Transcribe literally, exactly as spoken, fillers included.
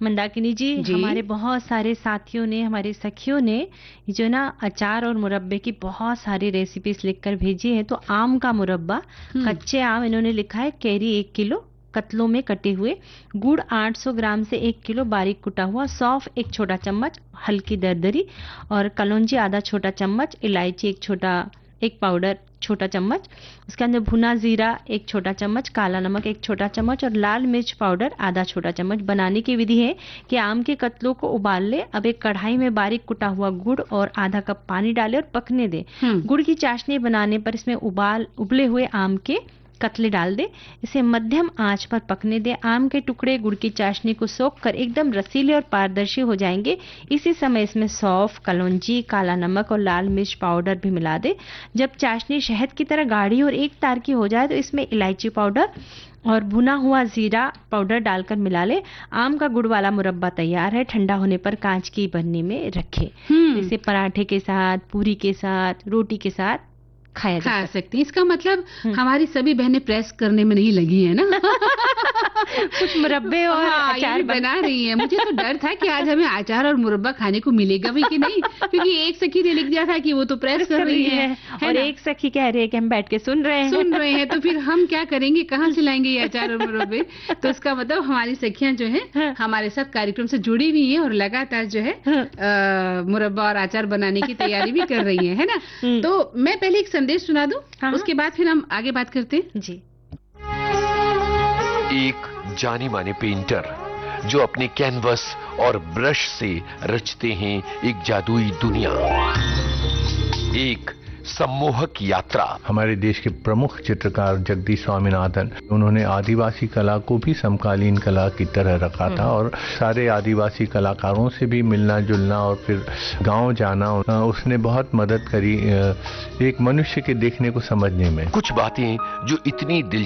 मंदाकिनी जी, जी। हमारे बहुत सारे साथियों ने, हमारे सखियों ने ये जो ना अचार और मुरब्बे की बहुत सारी रेसिपीज लिखकर भेजी है। तो आम का मुरब्बा, हम्म। कच्चे आम इन्होंने लिखा है, कैरी एक किलो कतलों में कटे हुए, गुड़ आठ सौ ग्राम से एक किलो बारीक कुटा हुआ, सौंफ एक छोटा चम्मच हल्की दरदरी, और कलौंजी आधा छोटा चम्मच, इलायची एक छोटा एक पाउडर छोटा चम्मच, उसके अंदर भुना जीरा एक छोटा चम्मच, काला नमक एक छोटा चम्मच और लाल मिर्च पाउडर आधा छोटा चम्मच। बनाने की विधि है कि आम के कतलों को उबाल ले, अब एक कढ़ाई में बारीक कुटा हुआ गुड़ और आधा कप पानी डाले और पकने दे। हम्म। गुड़ की चाशनी बनाने पर इसमें उबाल उबले हुए आम के कतले डाल दे, इसे मध्यम आंच पर पकने दे। आम के टुकड़े गुड़ की चाशनी को सोख कर एकदम रसीले और पारदर्शी हो जाएंगे। इसी समय इसमें सौंफ, कलौंजी, काला नमक और लाल मिर्च पाउडर भी मिला दे। जब चाशनी शहद की तरह गाढ़ी और एक तार की हो जाए तो इसमें इलायची पाउडर और भुना हुआ जीरा पाउडर डालकर मिला ले। आम का गुड़ वाला मुरब्बा तैयार है। ठंडा होने पर कांच की बरनी में रखे। हम्म। इसे पराठे के साथ, पूरी के साथ, रोटी के साथ खाया जा खा सकता सकती हैं। इसका मतलब हम्म। हमारी सभी बहनें प्रेस करने में नहीं लगी है ना। कुछ मुरब्बे और हाँ, ये अचार भी बन- बना रही है। मुझे तो डर था कि आज हमें अचार और मुरब्बा खाने को मिलेगा भी कि नहीं, क्योंकि एक सखी ने लिख दिया था कि वो तो प्रेस कर रही है, है और ना? एक सखी कह रही है कि हम बैठ के सुन रहे हैं सुन रहे हैं, तो फिर हम क्या करेंगे, कहाँ से लाएंगे ये अचार और मुरब्बे? तो इसका मतलब हमारी सखियां जो हाँ। है हमारे साथ कार्यक्रम से जुड़ी हुई हैं और लगातार जो है हाँ। अ, मुरब्बा और अचार बनाने की तैयारी भी कर रही है है ना? हम्म। तो मैं पहले एक संदेश सुना दूं, हाँ, हाँ। उसके बाद फिर हम आगे बात करते हैं। जी। एक जानी माने पेंटर जो अपने कैनवस और ब्रश से रचते हैं एक जादुई दुनिया, एक सम्मोहक यात्रा। हमारे देश के प्रमुख चित्रकार जगदीश स्वामीनाथन, उन्होंने आदिवासी कला को भी समकालीन कला की तरह रखा था और सारे आदिवासी कलाकारों से भी मिलना जुलना और फिर गांव जाना, उसने बहुत मदद करी एक मनुष्य के देखने को समझने में। कुछ बातें जो इतनी दिल